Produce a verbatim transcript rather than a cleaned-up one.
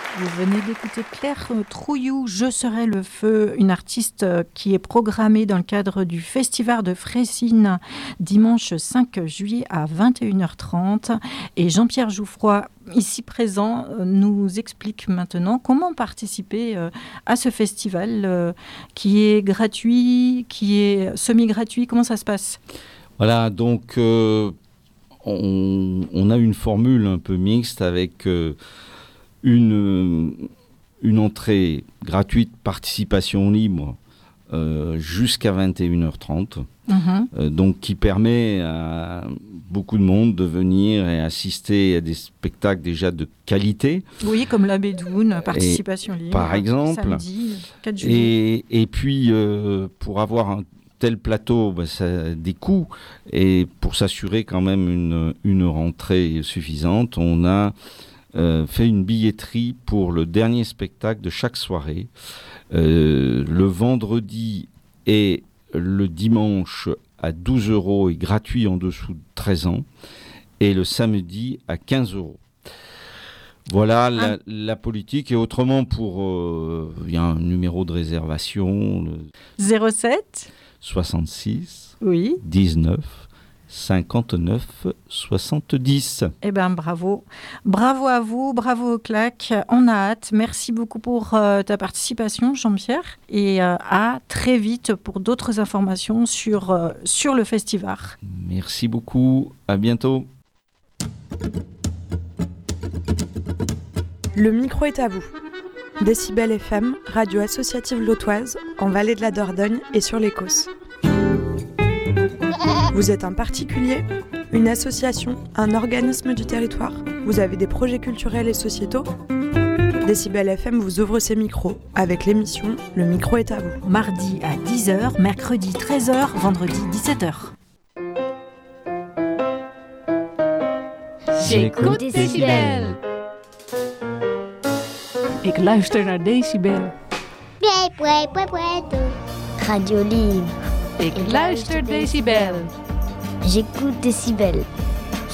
Vous venez d'écouter Claire Trouillou, Je serai le feu, une artiste qui est programmée dans le cadre du Festival de Fressines dimanche cinq juillet à vingt et une heures trente. Et Jean-Pierre Jouffroy, ici présent, nous explique maintenant comment participer à ce festival qui est gratuit, qui est semi-gratuit. Comment ça se passe ? Voilà, donc euh, on, on a une formule un peu mixte avec... Euh, Une, une entrée gratuite, participation libre euh, jusqu'à vingt et une heures trente, mmh. euh, donc qui permet à beaucoup de monde de venir et assister à des spectacles déjà de qualité. Oui, comme la Bédoune, participation libre. Par exemple. Samedi, quatre juillet. Et, et puis, euh, pour avoir un tel plateau, bah, ça a des coûts. Et pour s'assurer quand même une, une rentrée suffisante, on a... Euh, fait une billetterie pour le dernier spectacle de chaque soirée. Euh, le vendredi et le dimanche à douze euros et gratuit en dessous de treize ans. Et le samedi à quinze euros. Voilà ah. la, la politique. Et autrement, pour il euh, y a un numéro de réservation. Le zéro sept soixante-six oui. dix-neuf cinquante-neuf soixante-dix. Eh bien, bravo. Bravo à vous, bravo au C L A C. On a hâte. Merci beaucoup pour euh, ta participation, Jean-Pierre. Et euh, à très vite pour d'autres informations sur, euh, sur le festival. Merci beaucoup. À bientôt. Le micro est à vous. Décibel F M, radio associative lotoise, en Vallée de la Dordogne et sur l'Écosse. Vous êtes un particulier, une association, un organisme du territoire ? Vous avez des projets culturels et sociétaux ? Décibel F M vous ouvre ses micros avec l'émission Le micro est à vous. Mardi à dix heures, mercredi treize heures, vendredi dix-sept heures. J'écoute Décibel. Ik luister naar Decibel. Radio Libre. Ik luister Decibel. J'écoute Décibel.